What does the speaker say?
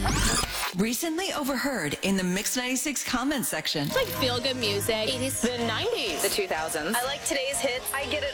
Recently overheard in the Mix 96 comment section. It's like feel-good music. 80s. The 90s. The 2000s. I like today's hits. I get it